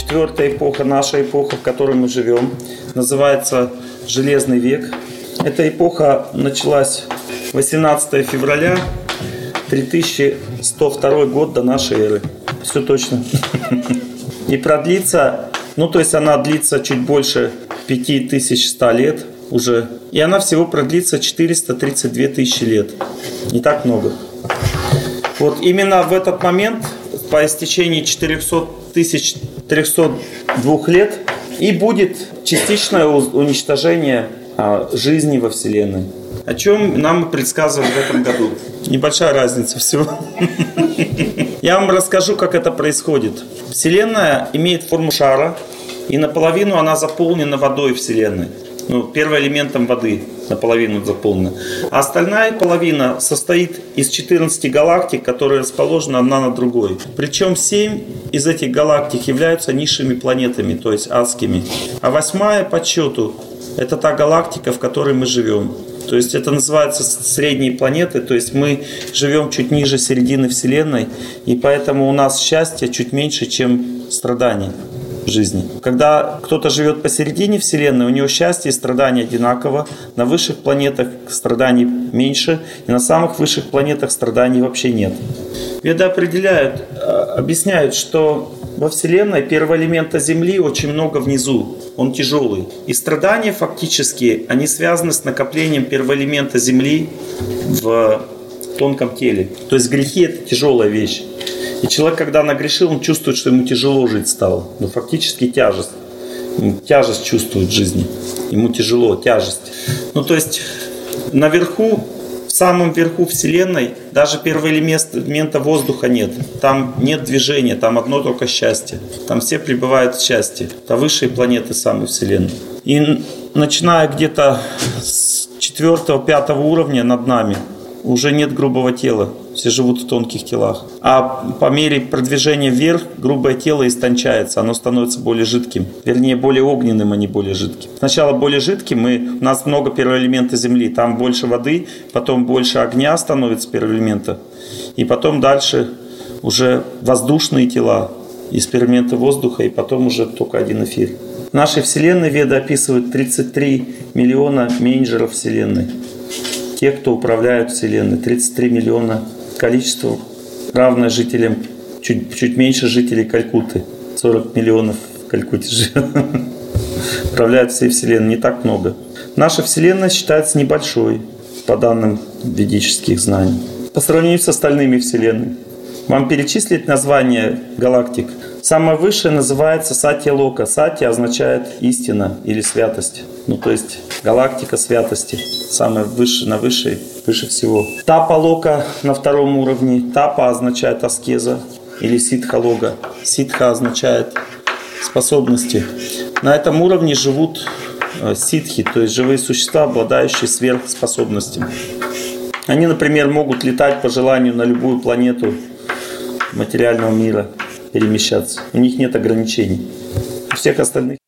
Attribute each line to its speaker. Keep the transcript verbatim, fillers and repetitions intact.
Speaker 1: четвертая эпоха, наша эпоха, в которой мы живем, называется Железный век. Эта эпоха началась восемнадцатого февраля три тысячи сто второй год до нашей эры. Все точно. И продлится, ну то есть она длится чуть больше пять тысяч сто лет уже. И она всего продлится четыреста тридцать две тысячи лет. Не так много. Вот именно в этот момент, по истечении четырехсот тысяч трехсот двух лет, и будет частичное уничтожение жизни во Вселенной. О чем нам предсказывали в этом году. Небольшая разница всего. Я вам расскажу, как это происходит. Вселенная имеет форму шара, и наполовину она заполнена водой Вселенной. Ну, первоэлементом воды наполовину заполнена. А остальная половина состоит из четырнадцати галактик, которые расположены одна на другой. Причем семь из этих галактик являются низшими планетами, то есть адскими. А восьмая по счету — это та галактика, в которой мы живем. То есть это называется средние планеты, то есть мы живем чуть ниже середины Вселенной, и поэтому у нас счастье чуть меньше, чем страданий в жизни. Когда кто-то живет посередине Вселенной, у него счастье и страдания одинаково. На высших планетах страданий меньше, и на самых высших планетах страданий вообще нет. Веды определяют, объясняют, что во Вселенной первого элемента Земли очень много внизу. Он тяжелый. И страдания фактически, они связаны с накоплением первоэлемента Земли в тонком теле. То есть грехи — это тяжелая вещь. И человек, когда нагрешил, он чувствует, что ему тяжело жить стало. Но фактически тяжесть. Тяжесть чувствует в жизни. Ему тяжело, тяжесть. Ну то есть наверху, в самом верху Вселенной, даже первого элемента воздуха нет. Там нет движения, там одно только счастье. Там все пребывают в счастье. Это высшие планеты самой Вселенной. И начиная где-то с четвертого-пятого уровня над нами уже нет грубого тела. Все живут в тонких телах. А по мере продвижения вверх грубое тело истончается. Оно становится более жидким. Вернее, более огненным, а не более жидким. Сначала более жидким. Мы, у нас много первого элемента Земли. Там больше воды. Потом больше огня становится первого элемента. И потом дальше уже воздушные тела из первого элемента воздуха. И потом уже только один эфир. В нашей Вселенной Веды описывают тридцать три миллиона менеджеров Вселенной. Те, кто управляют Вселенной. тридцать три миллиона. Количество равное жителям, чуть, чуть меньше жителей Калькутты. сорок миллионов в Калькутте живет. Управляют всей Вселенной. Не так много. Наша Вселенная считается небольшой, по данным ведических знаний. По сравнению с остальными Вселенными. Вам перечислить названия галактик? Самая высшая называется Сатья-Лока. Сатья означает истина или святость. Ну, то есть галактика святости. Самая высшая, на высшей, выше всего. Тапа-Лока на втором уровне. Тапа означает аскеза или Ситха-Лога. Ситха означает способности. На этом уровне живут ситхи, то есть живые существа, обладающие сверхспособностями. Они, например, могут летать по желанию на любую планету материального мира, перемещаться. У них нет ограничений. У всех остальных